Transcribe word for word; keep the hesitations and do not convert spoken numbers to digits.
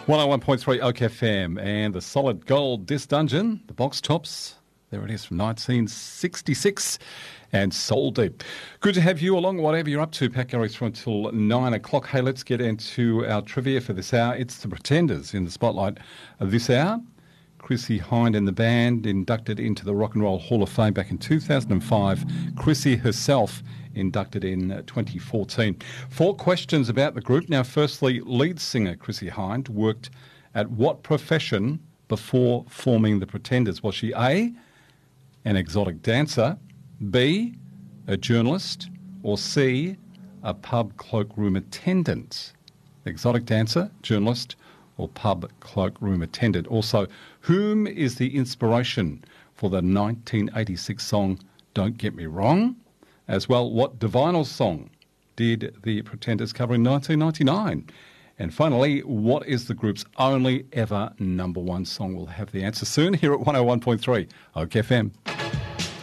one oh one point three Oak F M and the Solid Gold Disc Dungeon, the Box Tops. There it is from nineteen sixty-six and Soul Deep. Good to have you along, whatever you're up to. Pat Garry through until nine o'clock. Hey, let's get into our trivia for this hour. It's the Pretenders in the spotlight of this hour. Chrissie Hynde and the band inducted into the Rock and Roll Hall of Fame back in two thousand five. Chrissie herself inducted in twenty fourteen. Four questions about the group. Now, firstly, lead singer Chrissie Hynde worked at what profession before forming the Pretenders? Was she A, an exotic dancer, B, a journalist, or C, a pub cloakroom attendant? Exotic dancer, journalist, or pub cloakroom attendant. Also, whom is the inspiration for the nineteen eighty-six song Don't Get Me Wrong? As well, what Divinyl song did the Pretenders cover in nineteen ninety-nine? And finally, what is the group's only ever number one song? We'll have the answer soon here at one oh one point three Oak F M.